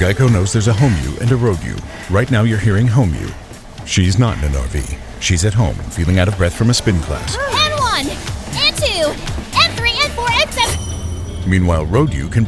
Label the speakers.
Speaker 1: Geico knows there's a home you and a road you. Right now you're hearing home you. She's not in an RV. She's at home, feeling out of breath from a spin class.
Speaker 2: And 1, and 2, and 3, and 4, and 7.
Speaker 1: Meanwhile, road you can